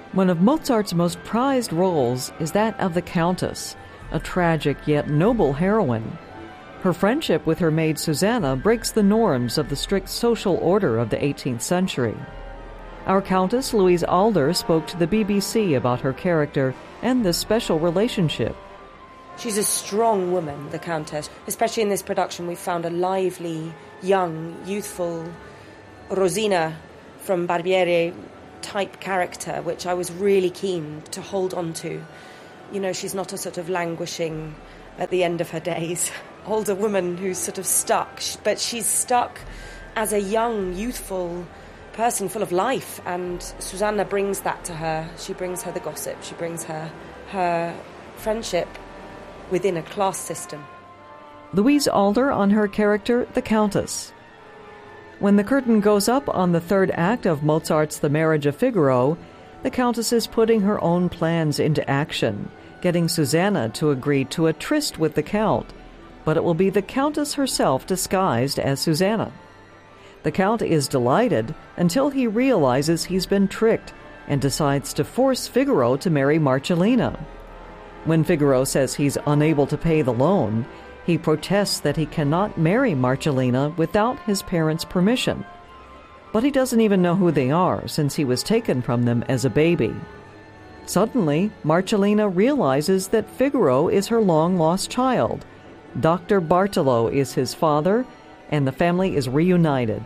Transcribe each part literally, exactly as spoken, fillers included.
One of Mozart's most prized roles is that of the Countess, a tragic yet noble heroine. Her friendship with her maid Susanna breaks the norms of the strict social order of the eighteenth century. Our Countess, Louise Alder, spoke to the B B C about her character and this special relationship. She's a strong woman, the Countess. Especially in this production, we found a lively, young, youthful Rosina from Barbieri type character, which I was really keen to hold on to. You know, she's not a sort of languishing at the end of her days older woman who's sort of stuck, but she's stuck as a young, youthful person full of life, and Susanna brings that to her. She brings her the gossip, she brings her her friendship within a class system. Louise Alder on her character, the Countess. When the curtain goes up on the third act of Mozart's The Marriage of Figaro, the Countess is putting her own plans into action, getting Susanna to agree to a tryst with the Count, but it will be the Countess herself disguised as Susanna. The Count is delighted until he realizes he's been tricked and decides to force Figaro to marry Marcellina. When Figaro says he's unable to pay the loan, he protests that he cannot marry Marcellina without his parents' permission. But he doesn't even know who they are, since he was taken from them as a baby. Suddenly, Marcellina realizes that Figaro is her long-lost child. Doctor Bartolo is his father, and the family is reunited.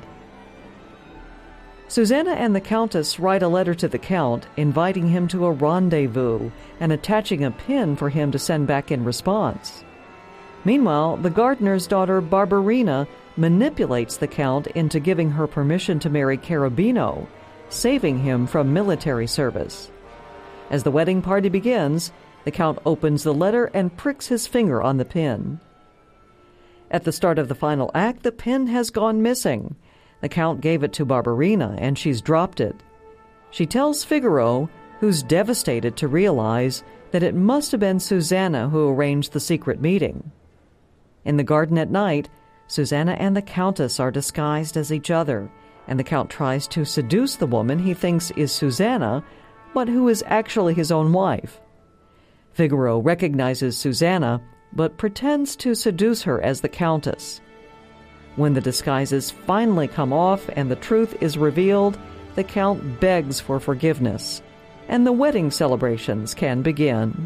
Susanna and the Countess write a letter to the Count, inviting him to a rendezvous and attaching a pin for him to send back in response. Meanwhile, the gardener's daughter Barberina manipulates the Count into giving her permission to marry Cherubino, saving him from military service. As the wedding party begins, the Count opens the letter and pricks his finger on the pin. At the start of the final act, the pin has gone missing. The Count gave it to Barberina, and she's dropped it. She tells Figaro, who's devastated to realize that it must have been Susanna who arranged the secret meeting. In the garden at night, Susanna and the Countess are disguised as each other, and the Count tries to seduce the woman he thinks is Susanna, but who is actually his own wife. Figaro recognizes Susanna, but pretends to seduce her as the Countess. When the disguises finally come off and the truth is revealed, the Count begs for forgiveness, and the wedding celebrations can begin.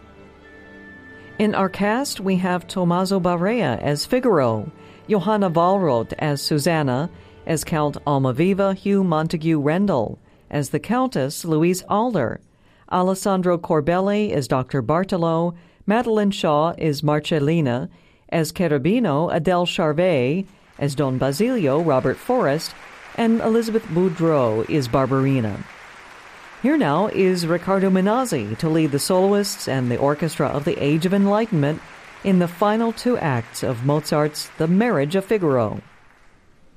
In our cast, we have Tommaso Barea as Figaro, Johanna Wallroth as Susanna, as Count Almaviva Hugh Montague Rendell, as the Countess Louise Alder, Alessandro Corbelli as Doctor Bartolo, Madeline Shaw is Marcellina, as Cherubino Adele Charvet, as Don Basilio Robert Forrest, and Elizabeth Boudreau is Barberina. Here now is Riccardo Minazzi to lead the soloists and the orchestra of the Age of Enlightenment in the final two acts of Mozart's The Marriage of Figaro.